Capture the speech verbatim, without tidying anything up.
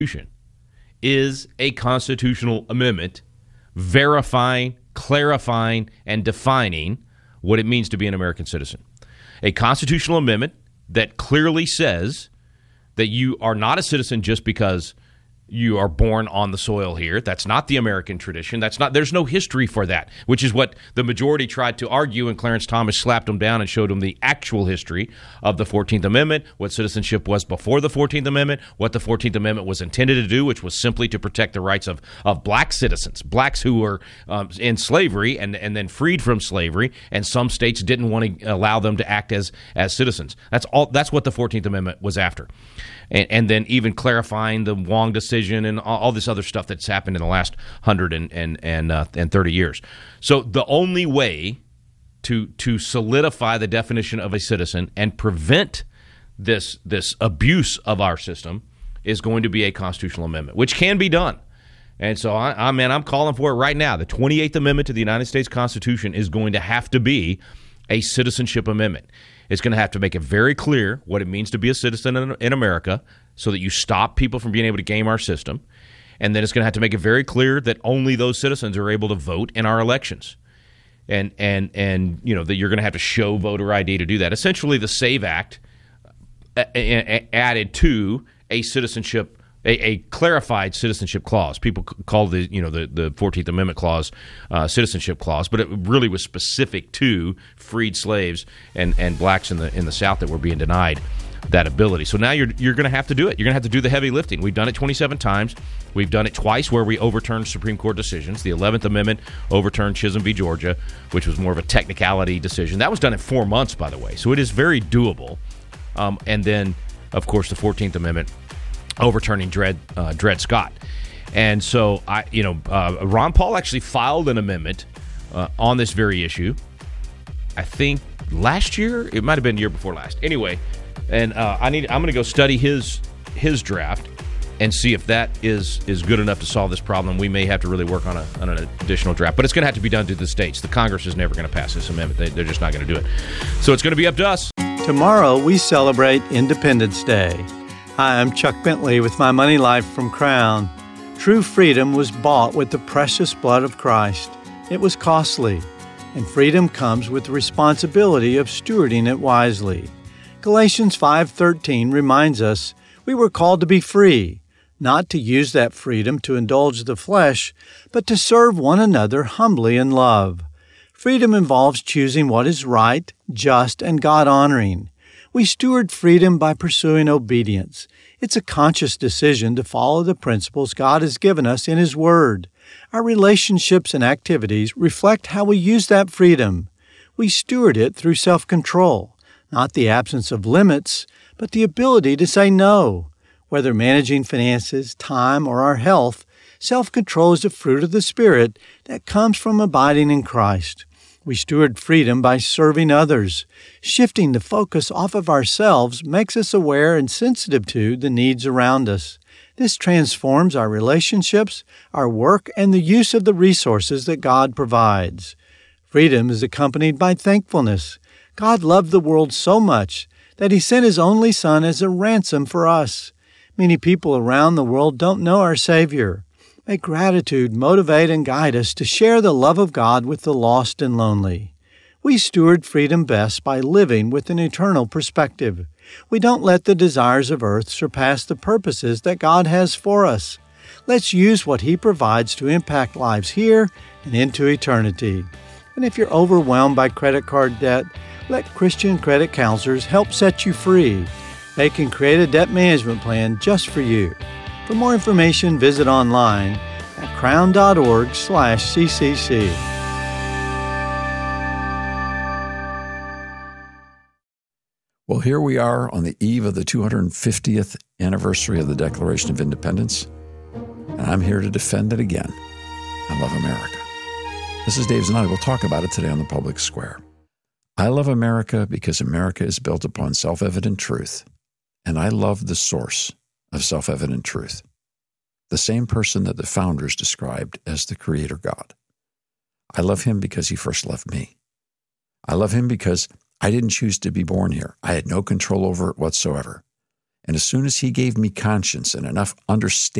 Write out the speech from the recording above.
is a constitutional amendment verifying, clarifying, and defining what it means to be an American citizen. A constitutional amendment that clearly says that you are not a citizen just because you are born on the soil here. That's not the American tradition. That's not. There's no history for that, which is what the majority tried to argue, and Clarence Thomas slapped them down and showed them the actual history of the fourteenth Amendment, what citizenship was before the fourteenth Amendment, what the fourteenth Amendment was intended to do, which was simply to protect the rights of, of black citizens, blacks who were um, in slavery and, and then freed from slavery, and some states didn't want to allow them to act as, as citizens. That's all. That's what the fourteenth Amendment was after. And, and then even clarifying the Wong decision and all, all this other stuff that's happened in the last hundred and and and, uh, and thirty years. So the only way to to solidify the definition of a citizen and prevent this this abuse of our system is going to be a constitutional amendment, which can be done. And so, I, I man, I'm calling for it right now. The twenty-eighth Amendment to the United States Constitution is going to have to be a citizenship amendment. It's going to have to make it very clear what it means to be a citizen in, in America so that you stop people from being able to game our system. And then it's going to have to make it very clear that only those citizens are able to vote in our elections. And, and, and you know, that you're going to have to show voter I D to do that. Essentially, the SAVE Act added to a citizenship A, a clarified citizenship clause. People call the you know the, the fourteenth Amendment clause uh, citizenship clause, but it really was specific to freed slaves and, and blacks in the in the South that were being denied that ability. So now you're you're going to have to do it. You're going to have to do the heavy lifting. We've done it twenty-seven times. We've done it twice where we overturned Supreme Court decisions. The eleventh Amendment overturned Chisholm v. Georgia, which was more of a technicality decision. That was done in four months, by the way. So it is very doable. Um, and then, of course, the fourteenth Amendment overturning Dred uh, Dred Scott. And so, I, you know, uh, Ron Paul actually filed an amendment uh, on this very issue. I think last year, it might have been the year before last. Anyway, and uh, I need I'm going to go study his his draft and see if that is is good enough to solve this problem. We may have to really work on, a, on an additional draft, but it's going to have to be done through the states. The Congress is never going to pass this amendment. They, they're just not going to do it. So it's going to be up to us. Tomorrow we celebrate Independence Day. Hi, I'm Chuck Bentley with my Money Life from Crown. True freedom was bought with the precious blood of Christ. It was costly, and freedom comes with the responsibility of stewarding it wisely. Galatians five thirteen reminds us we were called to be free, not to use that freedom to indulge the flesh, but to serve one another humbly in love. Freedom involves choosing what is right, just, and God-honoring. We steward freedom by pursuing obedience. It's a conscious decision to follow the principles God has given us in His Word. Our relationships and activities reflect how we use that freedom. We steward it through self-control, not the absence of limits, but the ability to say no. Whether managing finances, time, or our health, self-control is a fruit of the Spirit that comes from abiding in Christ. We steward freedom by serving others. Shifting the focus off of ourselves makes us aware and sensitive to the needs around us. This transforms our relationships, our work, and the use of the resources that God provides. Freedom is accompanied by thankfulness. God loved the world so much that He sent His only Son as a ransom for us. Many people around the world don't know our Savior. May gratitude motivate and guide us to share the love of God with the lost and lonely. We steward freedom best by living with an eternal perspective. We don't let the desires of earth surpass the purposes that God has for us. Let's use what He provides to impact lives here and into eternity. And if you're overwhelmed by credit card debt, let Christian credit counselors help set you free. They can create a debt management plan just for you. For more information, visit online at crown.org slash ccc. Well, here we are on the eve of the two hundred fiftieth anniversary of the Declaration of Independence, and I'm here to defend it again. I love America. This is Dave Zanotti. We'll talk about it today on the Public Square. I love America because America is built upon self-evident truth, and I love the source of self-evident truth, the same person that the founders described as the Creator God. I love Him because He first loved me. I love Him because I didn't choose to be born here. I had no control over it whatsoever. And as soon as he gave me conscience and enough understanding